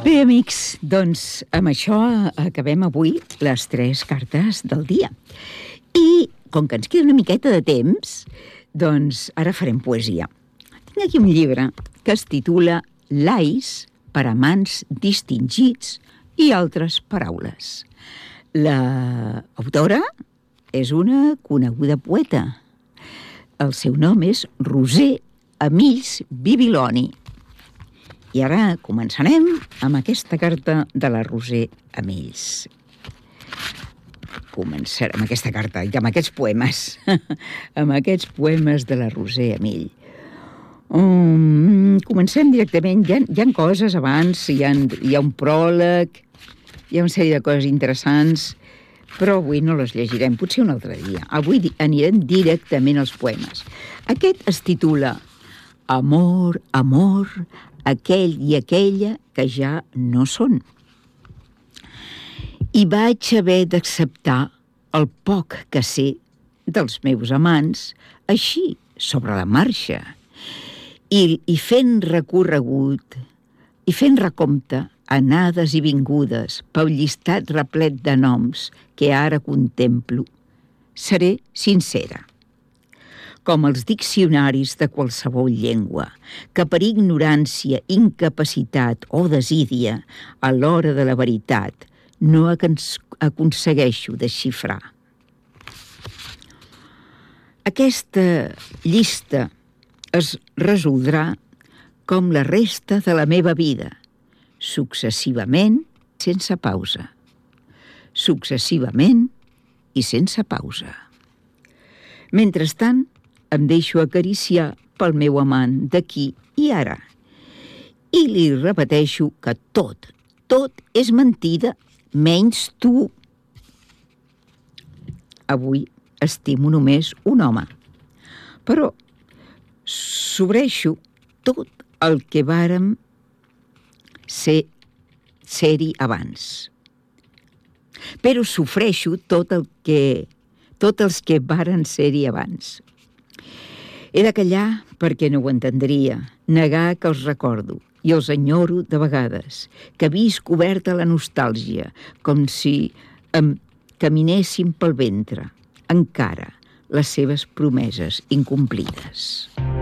Bé, amics, doncs amb això acabem avui les 3 cartes del dia. I com que ens queda una miqueta de temps, doncs ara farem poesia. Tinc aquí un llibre que es titula Lais per a mans distingits i altres paraules. L'autora és una coneguda poeta. El seu nom és Roser Amills Bibiloni. I ara començarem amb aquesta carta de la Roser Amills. Començarem amb aquesta carta i amb aquests poemes. Amb aquests poemes de la Roser Amill. Comencem directament. Hi ha coses abans, hi ha un pròleg, hi ha una sèrie de coses interessants, però avui no les llegirem, potser un altre dia. Avui anirem directament als poemes. Aquest es titula Amor, amor, aquell i aquella que ja no són. I vaig haver d'acceptar el poc que sé dels meus amants, així, sobre la marxa, i fent recorregut, i fent recompte, anades i vingudes, pel llistat replet de noms que ara contemplo, seré sincera. Com els diccionaris de qualsevol llengua, que per ignorància, incapacitat o desídia, a l'hora de la veritat, no aconsegueixo desxifrar. Aquesta llista es resoldrà com la resta de la meva vida, successivament, sense pausa. Successivament i sense pausa. Mentrestant, em deixo acariciar pel meu amant d'aquí i ara. I li repeteixo que tot és mentida, menys tu. Avui estimo només un home, però sobreixo tot el que vàrem ser-hi abans. Però sofreixo tots els que varen ser-hi abans. He de callar perquè no ho entendria, negar que els recordo i els enyoro de vegades, que visc oberta la nostàlgia, com si em caminessin pel ventre, encara les seves promeses incomplides.